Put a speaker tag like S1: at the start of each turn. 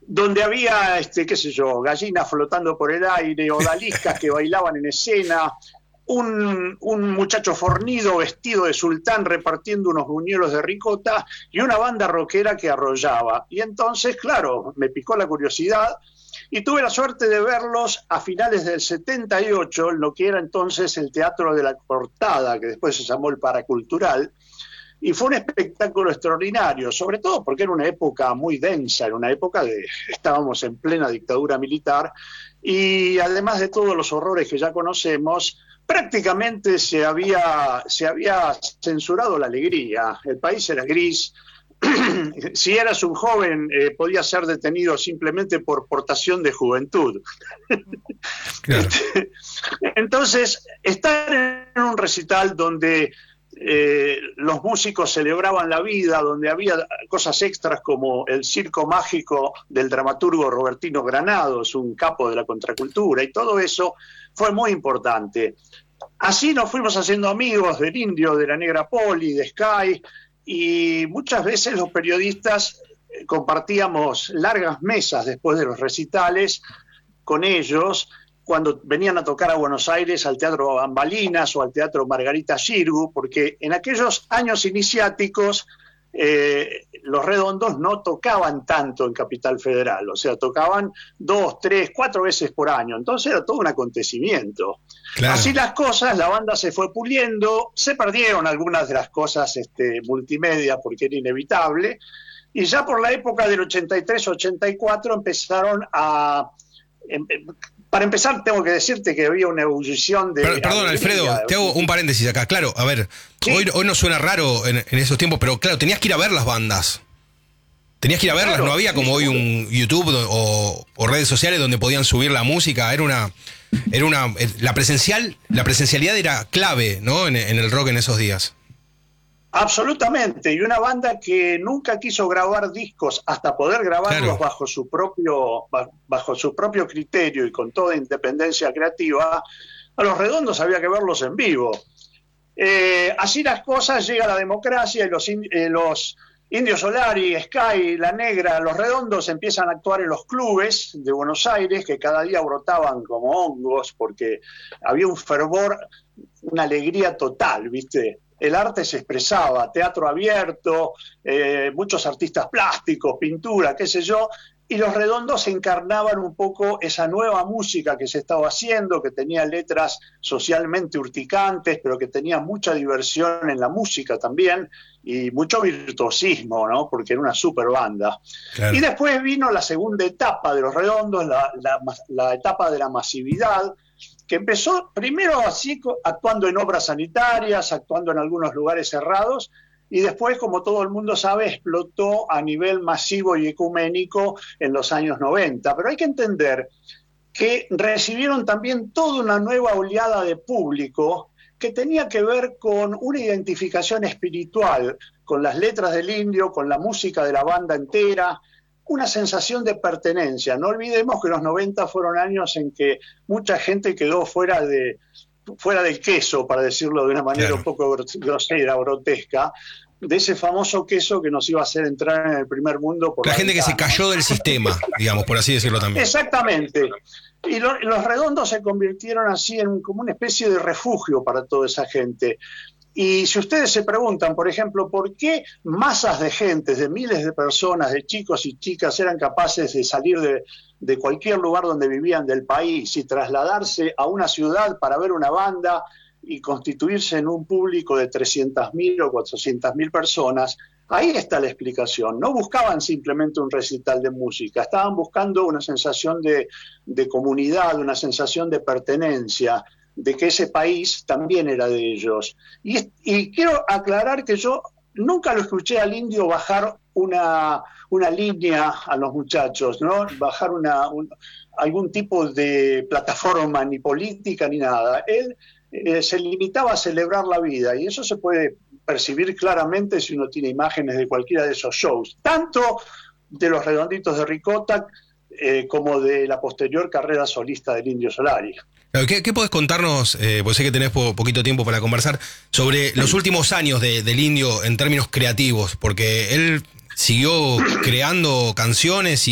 S1: donde había, qué sé yo, gallinas flotando por el aire, odaliscas que bailaban en escena, un muchacho fornido vestido de sultán repartiendo unos buñuelos de ricota y una banda rockera que arrollaba. Y entonces, claro, me picó la curiosidad y tuve la suerte de verlos a finales del 78 en lo que era entonces el Teatro de la Cortada, que después se llamó el Paracultural. Y fue un espectáculo extraordinario, sobre todo porque era una época muy densa, era una época de estábamos en plena dictadura militar y además de todos los horrores que ya conocemos, prácticamente se había censurado la alegría. El país era gris. Si eras un joven, podías ser detenido simplemente por portación de juventud.
S2: Claro.
S1: Entonces, estar en un recital donde los músicos celebraban la vida, donde había cosas extras como el circo mágico del dramaturgo Robertino Granados, un capo de la contracultura, y todo eso fue muy importante. Así nos fuimos haciendo amigos del Indio, de la Negra Poli, de Sky, y muchas veces los periodistas compartíamos largas mesas después de los recitales con ellos, cuando venían a tocar a Buenos Aires al Teatro Bambalinas o al Teatro Margarita Xirgu, porque en aquellos años iniciáticos los Redondos no tocaban tanto en Capital Federal, o sea, tocaban 2, 3, 4 veces por año, entonces era todo un acontecimiento.
S2: Claro.
S1: Así las cosas, la banda se fue puliendo, se perdieron algunas de las cosas multimedia porque era inevitable, y ya por la época del 83-84 empezaron a... Para empezar, tengo que decirte que había una ebullición de...
S2: Perdón, Alfredo, te hago un paréntesis acá. Claro, a ver,
S1: ¿sí?
S2: Hoy no suena raro en esos tiempos, pero claro, tenías que ir a ver las bandas. Tenías que ir a verlas,
S1: Claro,
S2: no había como hoy un YouTube o redes sociales donde podían subir la música. La presencialidad era clave, ¿no? En el rock en esos días.
S1: Absolutamente, y una banda que nunca quiso grabar discos hasta poder grabarlos,
S2: claro,
S1: bajo su propio criterio y con toda independencia creativa. A los Redondos había que verlos en vivo. Así las cosas, llega la democracia y los Indio Solari, Sky, La Negra, los Redondos empiezan a actuar en los clubes de Buenos Aires, que cada día brotaban como hongos porque había un fervor, una alegría total, ¿viste? El arte se expresaba, teatro abierto, muchos artistas plásticos, pintura, qué sé yo, y los Redondos encarnaban un poco esa nueva música que se estaba haciendo, que tenía letras socialmente urticantes, pero que tenía mucha diversión en la música también, y mucho virtuosismo, ¿no? Porque era una super banda.
S2: claro.
S1: Y después vino la segunda etapa de los Redondos, la etapa de la masividad, que empezó primero así, actuando en obras sanitarias, actuando en algunos lugares cerrados, y después, como todo el mundo sabe, explotó a nivel masivo y ecuménico en los años 90. Pero hay que entender que recibieron también toda una nueva oleada de público que tenía que ver con una identificación espiritual, con las letras del Indio, con la música de la banda entera, una sensación de pertenencia. No olvidemos que los 90 fueron años en que mucha gente quedó fuera del queso, para decirlo de una manera
S2: Claro.
S1: un poco grosera, grotesca, de ese famoso queso que nos iba a hacer entrar en el primer mundo por
S2: La gente
S1: ventana.
S2: que se cayó del sistema, digamos, por así decirlo también.
S1: Exactamente. Y los Redondos se convirtieron así en como una especie de refugio para toda esa gente. Y si ustedes se preguntan, por ejemplo, ¿por qué masas de gente, de miles de personas, de chicos y chicas, eran capaces de salir de cualquier lugar donde vivían del país y trasladarse a una ciudad para ver una banda y constituirse en un público de 300.000 o 400.000 personas? Ahí está la explicación. No buscaban simplemente un recital de música, estaban buscando una sensación de comunidad, una sensación de pertenencia, de que ese país también era de ellos. Y quiero aclarar que yo nunca lo escuché al Indio bajar una línea a los muchachos, ¿no? Bajar algún tipo de plataforma ni política ni nada. Él se limitaba a celebrar la vida, y eso se puede percibir claramente si uno tiene imágenes de cualquiera de esos shows, tanto de los Redonditos de Ricota como de la posterior carrera solista del Indio Solari.
S2: ¿Qué podés contarnos, pues sé que tenés poquito tiempo para conversar, sobre los últimos años del Indio en términos creativos? Porque él siguió creando canciones